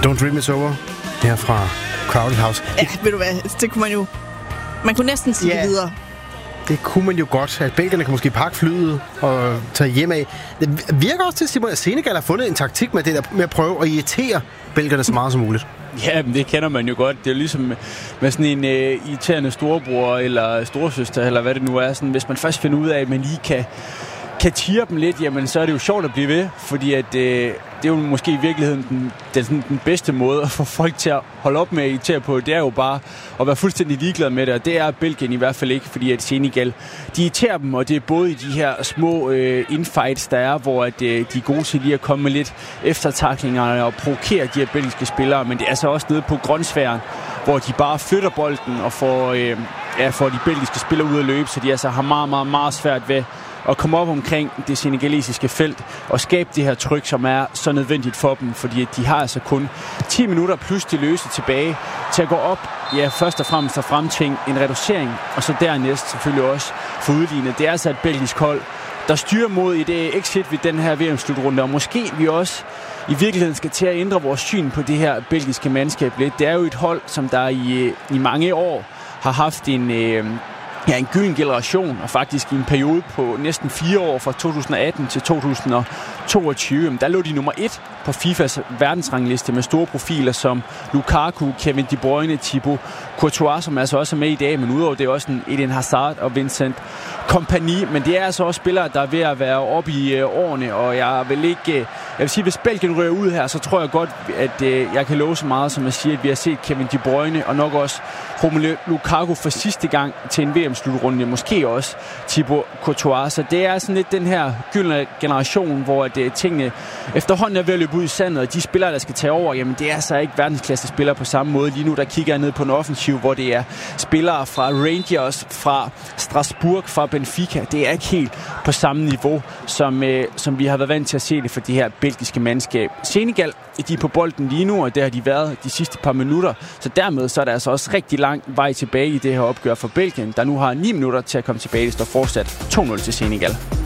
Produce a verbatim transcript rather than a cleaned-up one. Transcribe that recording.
Don't Dream It's Over her fra Crowded House. Ja, ved du hvad, det kunne man jo... Man kunne næsten sige Ja. det videre. Det kunne man jo godt, at belgierne kan måske pakke flyet og tage hjem af. Det virker også til, Simon, at Senegal har fundet en taktik med det der, med at prøve at irritere belgierne så meget som muligt. Ja, men det kender man jo godt. Det er jo ligesom med sådan en øh, irriterende storebror eller storesøster, eller hvad det nu er. Sådan, hvis man først finder ud af, at man lige kan, kan tire dem lidt, jamen så er det jo sjovt at blive ved. Fordi at, øh, det er jo måske i virkeligheden den, den, sådan, den bedste måde at få folk til at holde op med at irritere på. Det er jo bare at være fuldstændig ligeglad med det, og det er Belgien i hvert fald ikke, fordi at Senegal, de irriterer dem, og det er både i de her små øh, infights, der er, hvor at, øh, de er gode til lige at komme med lidt eftertaklinger og provokere de her belgiske spillere, men det er altså også nede på grønsfæren, hvor de bare flytter bolden og får, øh, ja, får de belgiske spillere ud at løbe, så de altså har meget, meget, meget svært ved at komme op omkring det senegalesiske felt og skabe det her tryk, som er så nødvendigt for dem, fordi de har altså kun ti minutter plus de løse tilbage til at gå op, ja, først og fremmest at fremtvinge en reducering, og så dernæst selvfølgelig også få udlignet. Det er altså et belgisk hold, der styrer mod et exit ved den her V M-slutrunde, og måske vi også i virkeligheden skal til at ændre vores syn på det her belgiske mandskab lidt. Det er jo et hold, som der i, i mange år har haft en... Øh, Ja, en gylden generation, og faktisk i en periode på næsten fire år, fra to tusind atten til to tusind toogtyve. Der lå de nummer et på FIFAs verdensrangliste med store profiler som Lukaku, Kevin De Bruyne, Thibaut Courtois, som altså også er med i dag, men udover det er også en Eden Hazard og Vincent Kompany. Men det er altså også spillere, der er ved at være oppe i øh, årene, og jeg vil ikke... Øh, jeg vil sige, hvis Belgien rører ud her, så tror jeg godt, at øh, jeg kan love så meget, som at sige, at vi har set Kevin De Bruyne og nok også Romelu Lukaku for sidste gang til en V M-slutrunde, måske også Thibaut Courtois. Så det er sådan lidt den her gyldne generation, hvor at, uh, tingene efterhånden er ved at løbe ud i sandet, og de spillere, der skal tage over, jamen det er så ikke verdensklasse spillere på samme måde. Lige nu, der kigger jeg ned på en offensiv, hvor det er spillere fra Rangers, fra Strasbourg, fra Benfica. Det er ikke helt på samme niveau, som, uh, som vi har været vant til at se det for det her belgiske mandskab. Senegal, de er på bolden lige nu, og det har de været de sidste par minutter, så dermed så er der altså også rigtig lang vej tilbage i det her opgør for Belgien, der nu har ni minutter til at komme tilbage. Det står fortsat to nul til Senegal.